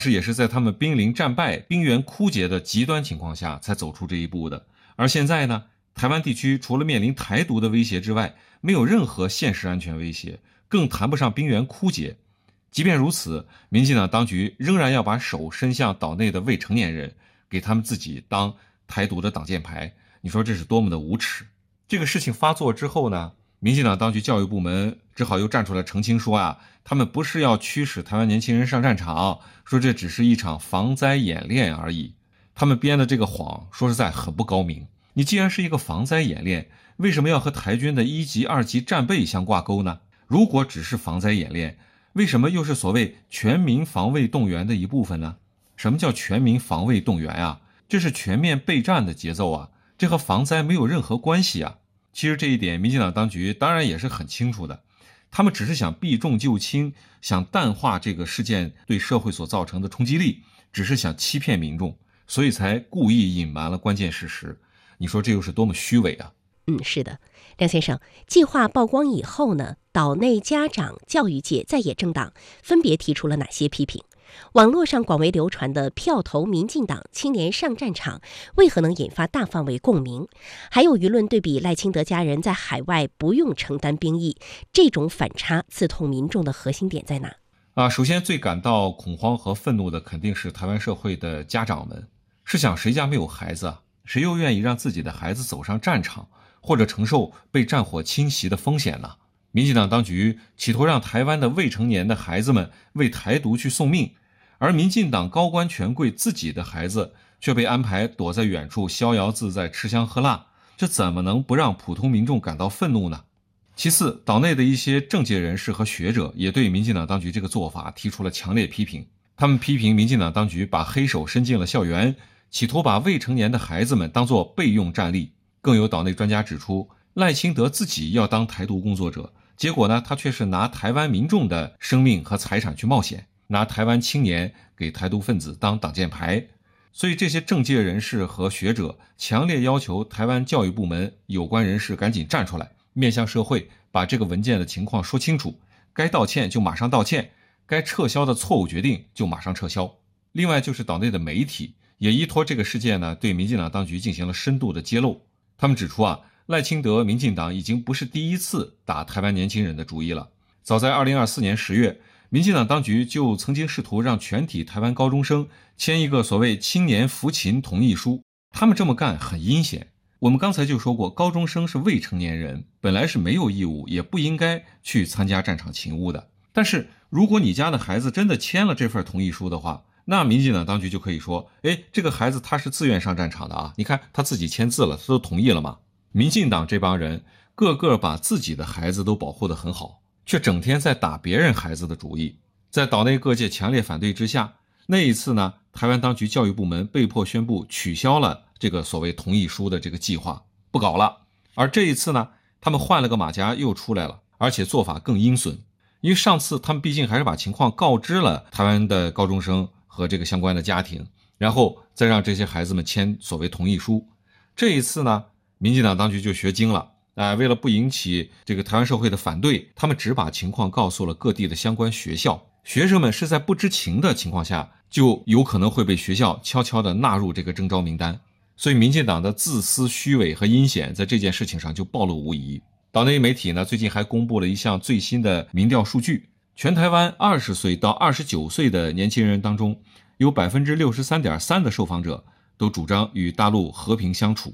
这也是在他们濒临战败、兵源枯竭的极端情况下才走出这一步的。而现在呢，台湾地区除了面临台独的威胁之外，没有任何现实安全威胁，更谈不上兵源枯竭。即便如此，民进党当局仍然要把手伸向岛内的未成年人，给他们自己当台独的挡箭牌。你说这是多么的无耻！这个事情发作之后呢，民进党当局教育部门只好又站出来澄清说他们不是要驱使台湾年轻人上战场，说这只是一场防灾演练而已。他们编的这个谎，说实在很不高明。你既然是一个防灾演练，为什么要和台军的1级、2级战备相挂钩呢？如果只是防灾演练，为什么又是所谓全民防卫动员的一部分呢？什么叫全民防卫动员啊？这是全面备战的节奏啊，这和防灾没有任何关系啊。其实这一点民进党当局当然也是很清楚的，他们只是想避重就轻，想淡化这个事件对社会所造成的冲击力，只是想欺骗民众，所以才故意隐瞒了关键事实。你说这又是多么虚伪啊！ 是的，梁先生，计划曝光以后呢，岛内家长、教育界、在野政党分别提出了哪些批评？网络上广为流传的票投民进党青年上战场，为何能引发大范围共鸣？还有舆论对比赖清德家人在海外不用承担兵役，这种反差刺痛民众的核心点在哪？ 首先最感到恐慌和愤怒的肯定是台湾社会的家长们。试想谁家没有孩子啊？谁又愿意让自己的孩子走上战场，或者承受被战火侵袭的风险呢？民进党当局企图让台湾的未成年的孩子们为台独去送命，而民进党高官权贵自己的孩子却被安排躲在远处逍遥自在吃香喝辣，这怎么能不让普通民众感到愤怒呢？其次，岛内的一些政界人士和学者也对民进党当局这个做法提出了强烈批评。他们批评民进党当局把黑手伸进了校园，企图把未成年的孩子们当作备用战力。更有岛内专家指出，赖清德自己要当台独工作者，结果呢，他却是拿台湾民众的生命和财产去冒险，拿台湾青年给台独分子当挡箭牌。所以这些政界人士和学者强烈要求台湾教育部门有关人士赶紧站出来，面向社会把这个文件的情况说清楚，该道歉就马上道歉，该撤销的错误决定就马上撤销。另外就是岛内的媒体也依托这个事件呢，对民进党当局进行了深度的揭露。他们指出赖清德民进党已经不是第一次打台湾年轻人的主意了。早在2024年10月，民进党当局就曾经试图让全体台湾高中生签一个所谓青年服勤同意书。他们这么干很阴险。我们刚才就说过，高中生是未成年人，本来是没有义务也不应该去参加战场勤务的。但是如果你家的孩子真的签了这份同意书的话，那民进党当局就可以说，这个孩子他是自愿上战场的啊，你看他自己签字了，他都同意了嘛。民进党这帮人个个把自己的孩子都保护得很好，却整天在打别人孩子的主意。在岛内各界强烈反对之下，那一次呢，台湾当局教育部门被迫宣布取消了这个所谓同意书的这个计划，不搞了。而这一次呢，他们换了个马甲又出来了，而且做法更阴损。因为上次他们毕竟还是把情况告知了台湾的高中生和这个相关的家庭，然后再让这些孩子们签所谓同意书。这一次呢，民进党当局就学精了，为了不引起这个台湾社会的反对，他们只把情况告诉了各地的相关学校，学生们是在不知情的情况下，就有可能会被学校悄悄地纳入这个征召名单。所以民进党的自私、虚伪和阴险在这件事情上就暴露无遗。岛内媒体呢，最近还公布了一项最新的民调数据，全台湾20岁到29岁的年轻人当中，有 63.3% 的受访者都主张与大陆和平相处，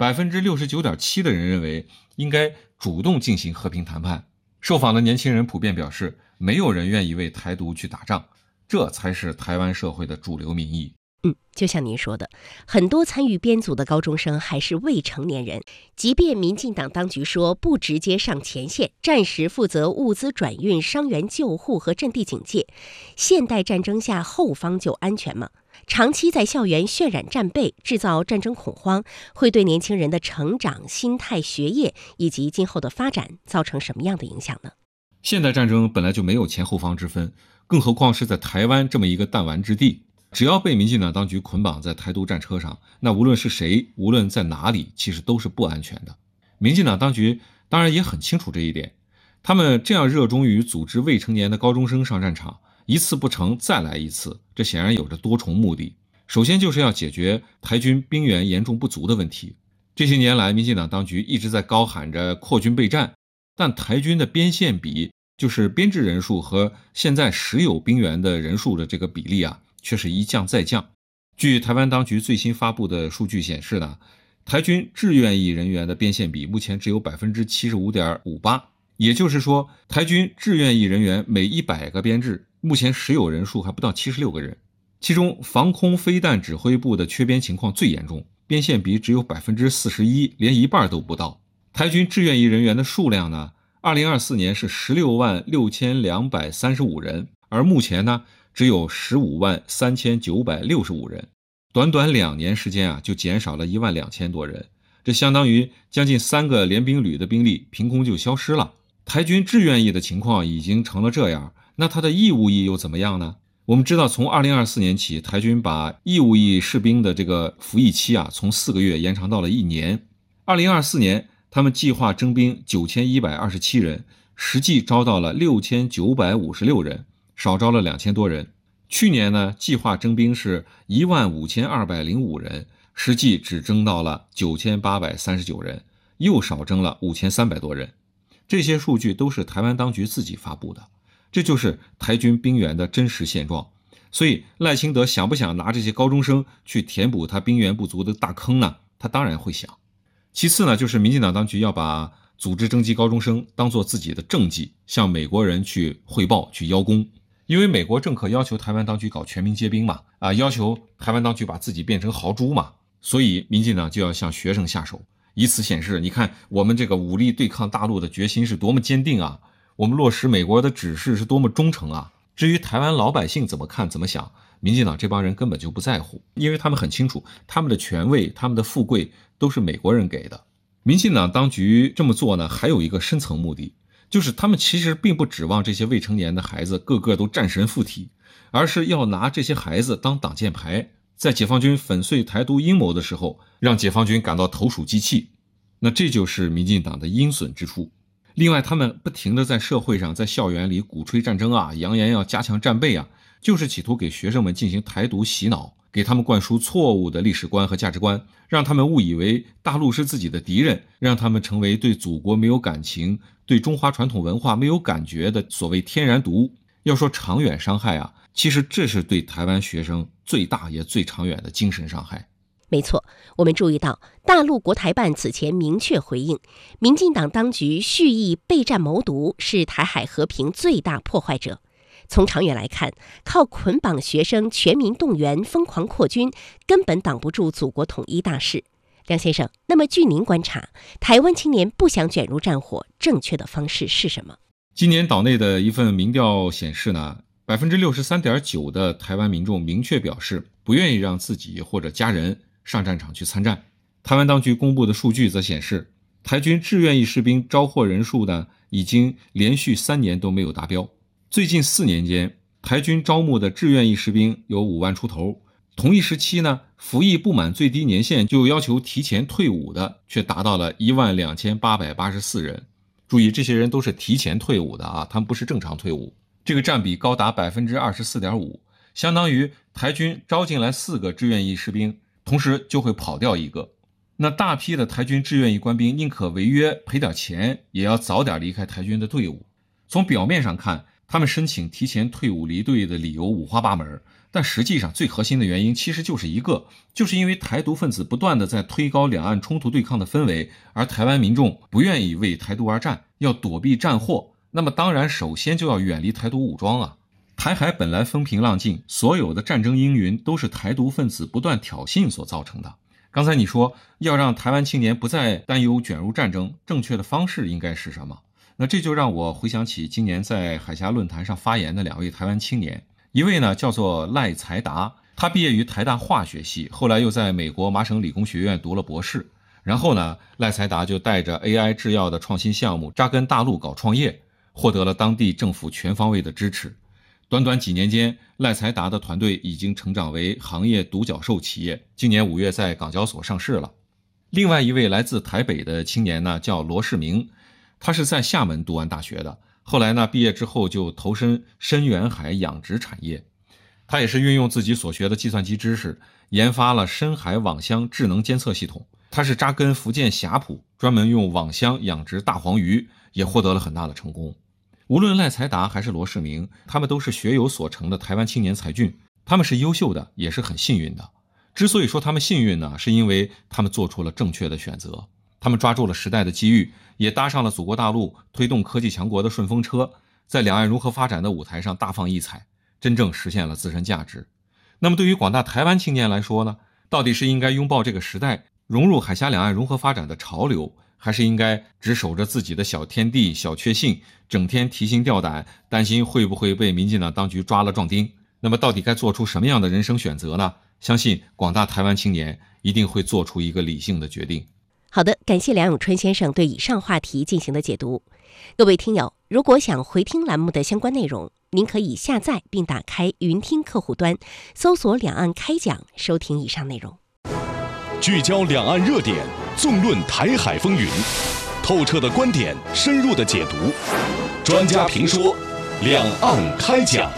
69.7% 的人认为应该主动进行和平谈判。受访的年轻人普遍表示，没有人愿意为台独去打仗，这才是台湾社会的主流民意。 就像您说的，很多参与编组的高中生还是未成年人，即便民进党当局说不直接上前线，暂时负责物资转运、伤员救护和阵地警戒，现代战争下后方就安全吗？长期在校园渲染战备，制造战争恐慌，会对年轻人的成长、心态、学业以及今后的发展造成什么样的影响呢？ 现代战争本来就没有前后方之分，更何况是在台湾这么一个弹丸之地。只要被民进党当局捆绑在台独战车上，那无论是谁，无论在哪里，其实都是不安全的。民进党当局当然也很清楚这一点，他们这样热衷于组织未成年的高中生上战场， 一次不成再来一次，这显然有着多重目的。首先就是要解决台军兵源严重不足的问题。这些年来，民进党当局一直在高喊着扩军备战，但台军的编线比，就是编制人数和现在实有兵员的人数的这个比例啊，却是一降再降。据台湾当局最新发布的数据显示呢，台军志愿役人员的编线比目前只有 75.58%， 也就是说，台军志愿役人员每100个编制，目前实有人数还不到76个人。其中防空飞弹指挥部的缺编情况最严重，编线比只有 41%， 连一半都不到。台军志愿役人员的数量呢，2024年是166235人，而目前呢只有153965人。短短2年时间啊，就减少了12000多人，这相当于将近3个联兵旅的兵力凭空就消失了。台军志愿役的情况已经成了这样，那他的义务役又怎么样呢？我们知道，从2024年起，台军把义务役士兵的这个服役期啊，从4个月延长到了1年。2024年，他们计划征兵9127人，实际招到了6956人，少招了2000多人。去年呢，计划征兵是15205人，实际只征到了9839人，又少征了5300多人。这些数据都是台湾当局自己发布的。这就是台军兵员的真实现状，所以赖清德想不想拿这些高中生去填补他兵源不足的大坑呢？他当然会想。其次呢，就是民进党当局要把组织征集高中生当作自己的政绩，向美国人去汇报、去邀功。因为美国政客要求台湾当局搞全民皆兵嘛，要求台湾当局把自己变成豪猪嘛，所以民进党就要向学生下手，以此显示，你看我们这个武力对抗大陆的决心是多么坚定啊！我们落实美国的指示是多么忠诚啊！至于台湾老百姓怎么看怎么想，民进党这帮人根本就不在乎，因为他们很清楚，他们的权位、他们的富贵都是美国人给的。民进党当局这么做呢，还有一个深层目的，就是他们其实并不指望这些未成年的孩子个个都战神附体，而是要拿这些孩子当挡箭牌，在解放军粉碎台独阴谋的时候，让解放军感到投鼠忌器。那这就是民进党的阴损之处。另外，他们不停地在社会上、在校园里鼓吹战争啊，扬言要加强战备啊，就是企图给学生们进行台独洗脑，给他们灌输错误的历史观和价值观，让他们误以为大陆是自己的敌人，让他们成为对祖国没有感情、对中华传统文化没有感觉的所谓天然独。要说长远伤害啊，其实这是对台湾学生最大也最长远的精神伤害。 没错，我们注意到，大陆国台办此前明确回应，民进党当局蓄意备战谋独，是台海和平最大破坏者。从长远来看，靠捆绑学生全民动员疯狂扩军，根本挡不住祖国统一大势。梁先生，那么据您观察，台湾青年不想卷入战火，正确的方式是什么？ 今年岛内的一份民调显示呢，63.9%的台湾民众明确表示不愿意让自己或者家人上战场去参战。台湾当局公布的数据则显示，台军志愿役士兵招获人数呢，已经连续3年都没有达标。最近4年间，台军招募的志愿役士兵有5万出头，同一时期呢，服役不满最低年限就要求提前退伍的却达到了12884人。注意，这些人都是提前退伍的啊，他们不是正常退伍。这个占比高达 24.5%， 相当于台军招进来4个志愿役士兵，同时就会跑掉1个。那大批的台军志愿役官兵宁可违约赔点钱，也要早点离开台军的队伍。从表面上看，他们申请提前退伍离队的理由五花八门，但实际上最核心的原因其实就是一个，就是因为台独分子不断的在推高两岸冲突对抗的氛围，而台湾民众不愿意为台独而战，要躲避战祸，那么当然首先就要远离台独武装啊。台海本来风平浪静，所有的战争阴云都是台独分子不断挑衅所造成的。刚才你说要让台湾青年不再担忧卷入战争，正确的方式应该是什么？那这就让我回想起今年在海峡论坛上发言的2位台湾青年，一位呢叫做赖才达，他毕业于台大化学系，后来又在美国麻省理工学院读了博士。然后呢，赖才达就带着 AI 制药的创新项目扎根大陆搞创业，获得了当地政府全方位的支持。短短几年间，赖才达的团队已经成长为行业独角兽企业，今年5月在港交所上市了。另外一位来自台北的青年呢，叫罗世明，他是在厦门读完大学的， 后来呢，毕业之后就投身深远海养殖产业。他也是运用自己所学的计算机知识，研发了深海网箱智能监测系统。他是扎根福建霞浦，专门用网箱养殖大黄鱼，也获得了很大的成功。无论赖才达还是罗世明，他们都是学有所成的台湾青年才俊，他们是优秀的，也是很幸运的。之所以说他们幸运呢，是因为他们做出了正确的选择，他们抓住了时代的机遇，也搭上了祖国大陆推动科技强国的顺风车，在两岸如何发展的舞台上大放异彩，真正实现了自身价值。那么对于广大台湾青年来说呢，到底是应该拥抱这个时代，融入海峡两岸融合发展的潮流，还是应该只守着自己的小天地小确幸，整天提心吊胆，担心会不会被民进党当局抓了壮丁？那么到底该做出什么样的人生选择呢？相信广大台湾青年一定会做出一个理性的决定。 好的，感谢梁永春先生对以上话题进行的解读。各位听友，如果想回听栏目的相关内容，您可以下载并打开云听客户端，搜索两岸开讲，收听以上内容。 聚焦两岸热点，纵论台海风云，透彻的观点，深入的解读，专家评说，两岸开讲。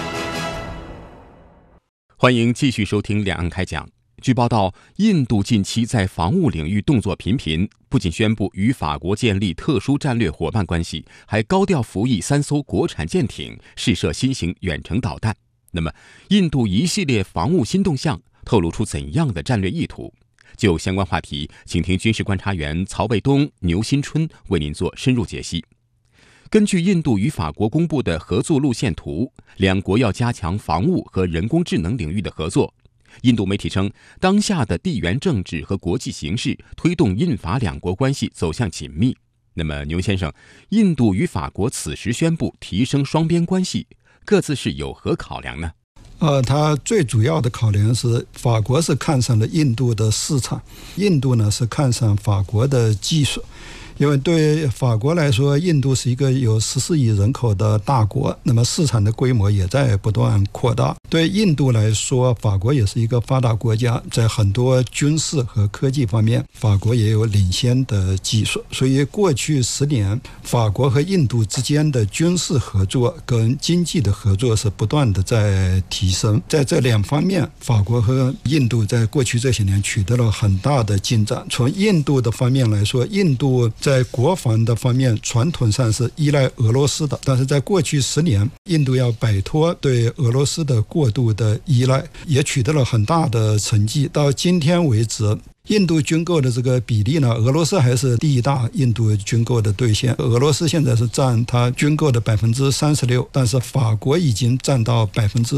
欢迎继续收听两岸开讲。据报道，印度近期在防务领域动作频频，不仅宣布与法国建立特殊战略伙伴关系，还高调服役3艘国产舰艇，试射新型远程导弹。那么，印度一系列防务新动向透露出怎样的战略意图？就相关话题，请听军事观察员曹卫东、牛新春为您做深入解析。根据印度与法国公布的合作路线图，两国要加强防务和人工智能领域的合作。印度媒体称，当下的地缘政治和国际形势推动印法两国关系走向紧密。那么，牛先生，印度与法国此时宣布提升双边关系，各自是有何考量呢？ 它最主要的考量是，法国是看上了印度的市场，印度呢是看上法国的技术。因为对法国来说，印度是一个有14亿人口的大国，那么市场的规模也在不断扩大。对印度来说，法国也是一个发达国家，在很多军事和科技方面，法国也有领先的技术。所以过去10年，法国和印度之间的军事合作跟经济的合作是不断的在提升。在这两方面，法国和印度在过去这些年取得了很大的进展。从印度的方面来说，印度在国防的方面传统上是依赖俄罗斯的，但是在过去10年，印度要摆脱对俄罗斯的过度的依赖，也取得了很大的成绩。到今天为止，印度军购的这个比例呢，俄罗斯还是第一大印度军购的兑现，俄罗斯现在是占它军购的36%，但是法国已经占到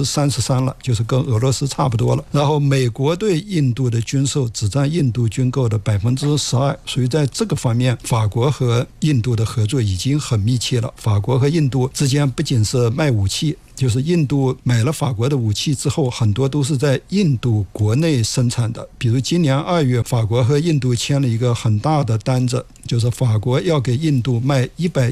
33%了，就是跟俄罗斯差不多了。然后美国对印度的军售只占印度军购的12%，所以在这个方面，法国和印度的合作已经很密切了。法国和印度之间不仅是卖武器，就是印度买了法国的武器之后，很多都是在印度国内生产的。比如今年2月，法国和印度签了一个很大的单子，就是法国要给印度卖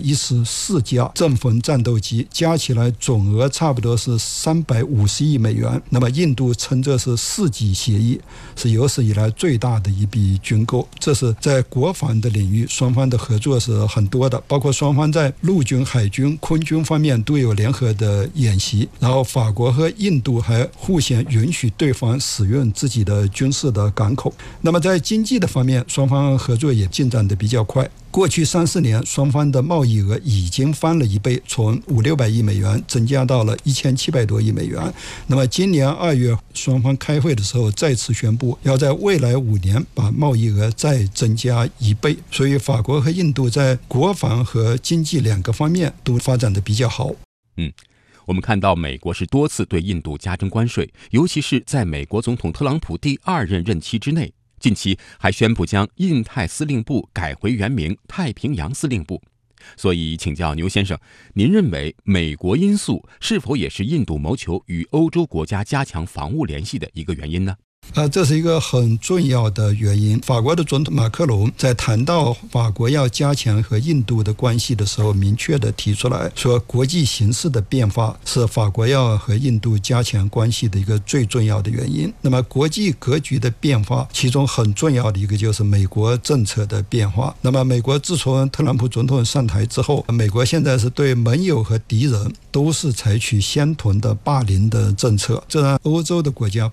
114架阵风战斗机，加起来总额差不多是350亿美元。那么印度称这是4级协议，是有史以来最大的一笔军购。这是在国防的领域，双方的合作是很多的，包括双方在陆军、海军、空军方面都有联合的演习。然后法国和印度还互相允许对方使用自己的军事的港口。那么在经济的方面，双方合作也进展得比较快。过去3-4年，双方的贸易额已经翻了1倍，从500-600亿美元增加到了1700多亿美元。那么今年2月，双方开会的时候再次宣布，要在未来5年把贸易额再增加1倍。所以法国和印度在国防和经济2个方面都发展得比较好。 我们看到美国是多次对印度加征关税，尤其是在美国总统特朗普第2任任期之内，近期还宣布将印太司令部改回原名太平洋司令部。所以请教牛先生，您认为美国因素是否也是印度谋求与欧洲国家加强防务联系的一个原因呢？ 这是一个很重要的原因。法国的总统马克龙在谈到法国要加强和印度的关系的时候，明确地提出来说，国际形势的变化是法国要和印度加强关系的一个最重要的原因。那么国际格局的变化，其中很重要的一个就是美国政策的变化。那么美国自从特朗普总统上台之后，美国现在是对盟友和敌人都是采取相同的霸凌的政策，这让欧洲的国家